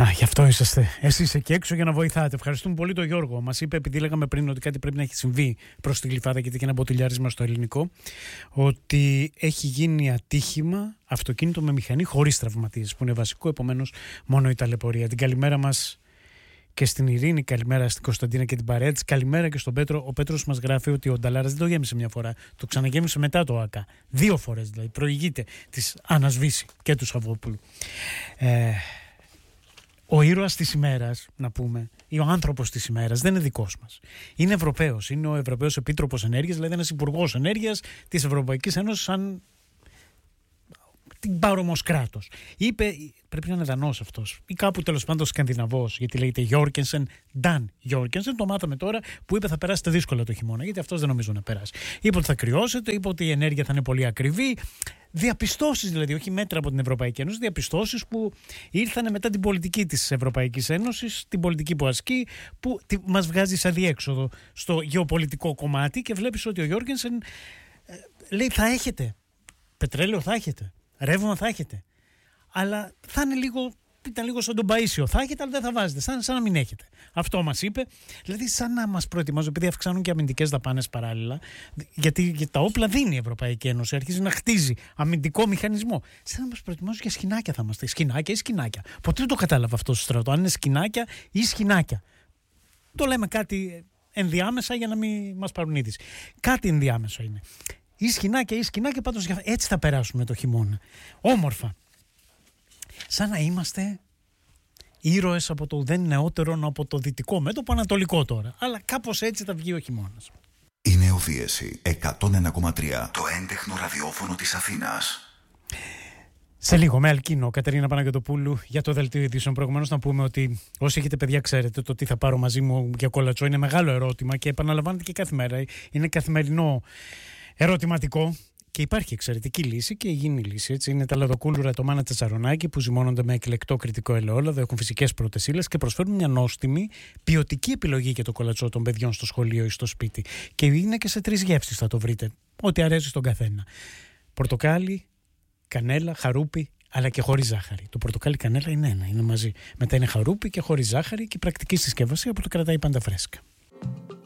Γι' αυτό είσαστε εσείς εκεί έξω για να βοηθάτε. Ευχαριστούμε πολύ τον Γιώργο. Μας είπε, επειδή λέγαμε πριν ότι κάτι πρέπει να έχει συμβεί προς τη Γλυφάδα, γιατί και ένα μποτιλιάρισμα στο ελληνικό, ότι έχει γίνει ατύχημα αυτοκίνητο με μηχανή χωρίς τραυματίες, που είναι βασικό, επομένως μόνο η ταλαιπωρία. Την καλημέρα μας και στην Ειρήνη, καλημέρα στην Κωνσταντίνα και την παρέα της, καλημέρα και στον Πέτρο. Ο Πέτρος μας γράφει ότι ο Νταλάρας δεν το γέμισε μια φορά, το ξαναγέμισε μετά το ΑΚΑ. 2 φορές δηλαδή. Προηγείται της Ανασβήση και του Σαββόπουλου. Ο ήρωας της ημέρας, να πούμε, ή ο άνθρωπος της ημέρας δεν είναι δικός μας. Είναι Ευρωπαίος. Είναι ο Ευρωπαίος Επίτροπος Ενέργειας, δηλαδή ένας υπουργός ενέργειας της Ευρωπαϊκής Ένωσης, σαν την πάρομος κράτος. Είπε, πρέπει να είναι Δανός αυτός, ή κάπου τέλος πάντων Σκανδιναβός, γιατί λέγεται Γιόρκενσεν, Νταν Γιόρκενσεν. Το μάθαμε τώρα που είπε θα περάσετε δύσκολα το χειμώνα, γιατί αυτός δεν νομίζω να περάσει. Είπε ότι θα κρυώσετε, είπε ότι η ενέργεια θα είναι πολύ ακριβή. Διαπιστώσεις δηλαδή, όχι μέτρα από την Ευρωπαϊκή Ένωση, διαπιστώσεις που ήρθαν μετά την πολιτική της Ευρωπαϊκής Ένωσης, την πολιτική που ασκεί, που μας βγάζει σαν διέξοδο στο γεωπολιτικό κομμάτι, και βλέπεις ότι ο Γιόρκενσεν λέει θα έχετε πετρέλαιο, θα έχετε ρεύμα, θα έχετε, αλλά θα είναι λίγο, ήταν λίγο σαν τον Παΐσιο, θα έχετε αλλά δεν θα βάζετε, σαν να μην έχετε. Αυτό μας είπε, δηλαδή σαν να μας προετοιμάζουν, επειδή αυξάνουν και αμυντικές δαπάνες παράλληλα, γιατί τα όπλα δίνει η Ευρωπαϊκή Ένωση, αρχίζει να χτίζει αμυντικό μηχανισμό, σαν να μας προετοιμάζουν για σκηνάκια. Θα είμαστε σκηνάκια ή σκηνάκια. Ποτέ δεν το κατάλαβα αυτό στο στρατό, αν είναι σκηνάκια ή σκηνάκια. Το λέμε κάτι ενδιάμεσα για να μην μας πάρουν είδηση. Κάτι ενδιάμεσα είναι. Ή σκηνάκια, πάντως έτσι θα περάσουμε το χειμώνα. Όμορφα. Σαν να είμαστε ήρωες από το ουδέν νεότερον, από το δυτικό μέτωπο, ανατολικό τώρα. Αλλά κάπως έτσι θα βγει ο χειμώνας. Η Νεοφύεση 101,3. Το έντεχνο ραδιόφωνο της Αθήνας. Σε λίγο με Αλκίνο, Κατερίνα Παναγιωτοπούλου, για το δελτίο ειδήσεων. Προηγουμένως να πούμε ότι όσοι έχετε παιδιά ξέρετε το τι θα πάρω μαζί μου για κολατσό είναι μεγάλο ερώτημα και επαναλαμβάνεται και κάθε μέρα. Είναι καθημερινό ερωτηματικό και υπάρχει εξαιρετική λύση και υγιεινή λύση. Έτσι. Είναι τα λαδοκούλουρα το μάνα τσατσαρονάκι που ζυμώνονται με εκλεκτό κριτικό ελαιόλαδο, έχουν φυσικές πρώτες ύλες και προσφέρουν μια νόστιμη ποιοτική επιλογή για το κολατσό των παιδιών στο σχολείο ή στο σπίτι. Και είναι και σε 3 γεύσεις, θα το βρείτε. Ό,τι αρέσει στον καθένα. Πορτοκάλι, κανέλα, χαρούπι, αλλά και χωρίς ζάχαρη. Το πορτοκάλι κανέλα είναι ένα, είναι μαζί. Μετά είναι χαρούπι και χωρίς ζάχαρη και πρακτική συσκευασία που το κρατάει πάντα φρέσκα.